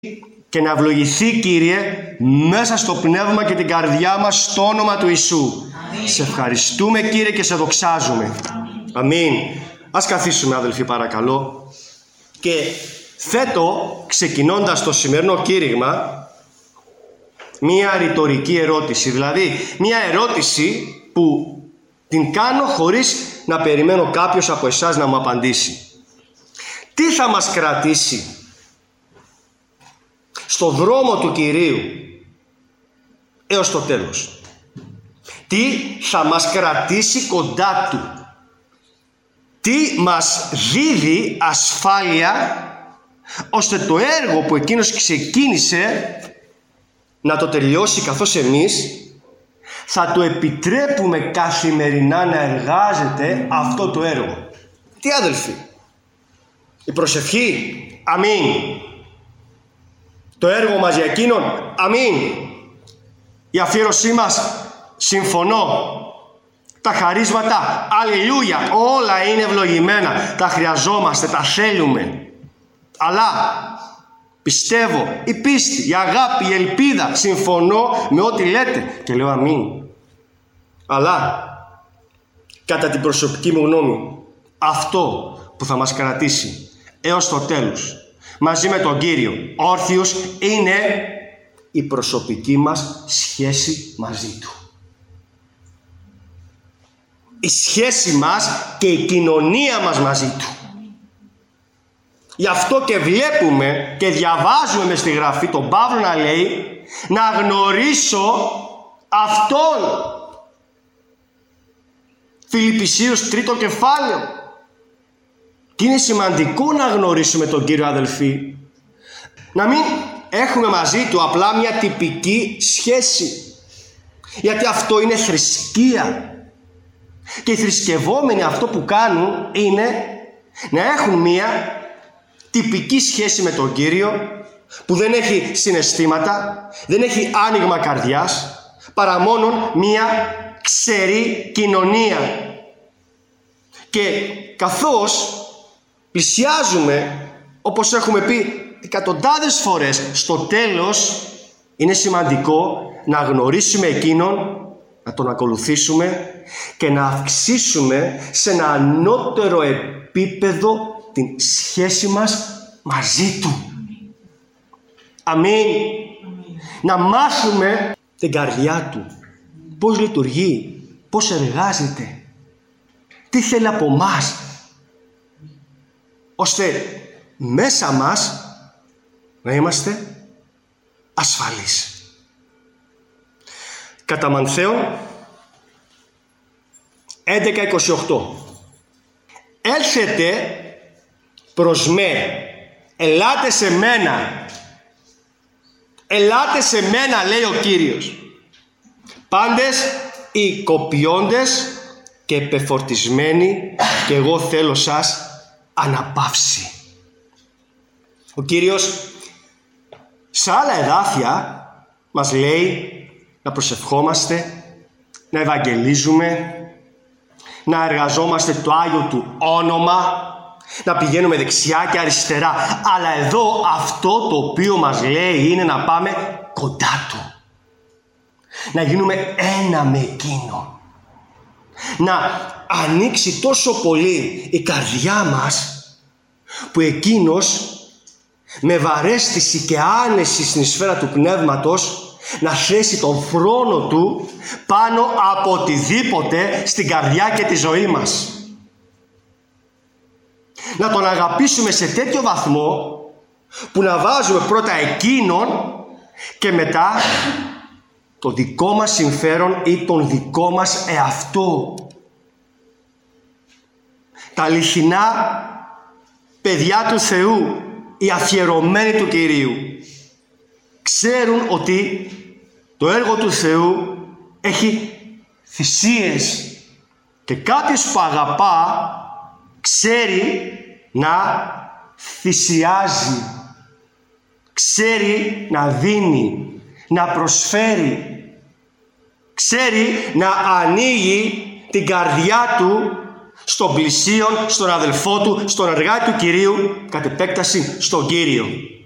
και να ευλογηθεί, Κύριε, μέσα στο πνεύμα και την καρδιά μας, στο όνομα του Ιησού. Αμήν. Σε ευχαριστούμε, Κύριε, και σε δοξάζουμε. Αμήν. Ας καθίσουμε, αδελφοί, παρακαλώ. Και θέτω, ξεκινώντας το σημερινό κήρυγμα, μία ρητορική ερώτηση. Δηλαδή, μία ερώτηση που την κάνω χωρίς να περιμένω κάποιος από εσάς να μου απαντήσει. Τι θα μας κρατήσει στο δρόμο του Κυρίου έως το τέλος? Τι θα μας κρατήσει κοντά Του? Τι μας δίδει ασφάλεια ώστε το έργο που Εκείνος ξεκίνησε να το τελειώσει, καθώς εμείς θα Του επιτρέπουμε καθημερινά να εργάζεται αυτό το έργο? Τι, αδελφοί? Η προσευχή? Αμήν. Το έργο μας για Εκείνον? Αμήν. Η αφιέρωσή μας? Συμφωνώ. Τα χαρίσματα? Αλληλούια. Όλα είναι ευλογημένα. Τα χρειαζόμαστε, τα θέλουμε. Αλλά πιστεύω, η πίστη, η αγάπη, η ελπίδα, συμφωνώ με ό,τι λέτε και λέω αμήν. Αλλά κατά την προσωπική μου γνώμη, αυτό που θα μας κρατήσει έως το τέλος μαζί με τον Κύριο όρθιος είναι η προσωπική μας σχέση μαζί Του. Η σχέση μας και η κοινωνία μας μαζί Του. Γι' αυτό και βλέπουμε και διαβάζουμε μες στη Γραφή τον Παύλο να λέει να γνωρίσω Αυτόν. Φιλιππισίους 3ο κεφάλαιο. Και είναι σημαντικό να γνωρίσουμε τον Κύριο, αδελφοί. Να μην έχουμε μαζί Του απλά μια τυπική σχέση. Γιατί αυτό είναι θρησκεία. Και οι θρησκευόμενοι αυτό που κάνουν είναι να έχουν μια τυπική σχέση με τον Κύριο που δεν έχει συναισθήματα, δεν έχει άνοιγμα καρδιάς, παρά μόνο μια ξερή κοινωνία. Και καθώς πλησιάζουμε, όπως έχουμε πει εκατοντάδες φορές, στο τέλος είναι σημαντικό να γνωρίσουμε Εκείνον, να Τον ακολουθήσουμε και να αυξήσουμε σε ένα ανώτερο επίπεδο την σχέση μας μαζί Του. Αμήν. Να μάθουμε την καρδιά Του, πώς λειτουργεί, πώς εργάζεται, τι θέλει από μας, ώστε μέσα μας να είμαστε ασφαλείς. Κατά Μανθαίον 11:28. Έλθετε προς με, ελάτε σε μένα. Ελάτε σε μένα, λέει ο Κύριος, πάντες οι κοπιώντες και επεφορτισμένοι, και εγώ θέλω σας αναπαύση. Ο Κύριος σε άλλα εδάφια μας λέει να προσευχόμαστε, να ευαγγελίζουμε, να εργαζόμαστε το Άγιο Του όνομα, να πηγαίνουμε δεξιά και αριστερά. Αλλά εδώ αυτό το οποίο μας λέει είναι να πάμε κοντά Του. Να γίνουμε ένα με Εκείνον. Να ανοίξει τόσο πολύ η καρδιά μας που Εκείνος με βαρέστηση και άνεση στην σφαίρα του Πνεύματος να θέσει τον θρόνο Του πάνω από οτιδήποτε στην καρδιά και τη ζωή μας. Να Τον αγαπήσουμε σε τέτοιο βαθμό που να βάζουμε πρώτα Εκείνον και μετά το δικό μας συμφέρον ή τον δικό μας εαυτό. Τα αληθινά παιδιά του Θεού, οι αφιερωμένοι του Κυρίου, ξέρουν ότι το έργο του Θεού έχει θυσίες και κάποιος που αγαπά ξέρει να θυσιάζει, ξέρει να δίνει, να προσφέρει, ξέρει να ανοίγει την καρδιά του στον πλησίον, στον αδελφό του, στον εργάτη του Κυρίου, κατ' επέκταση στον Κύριο.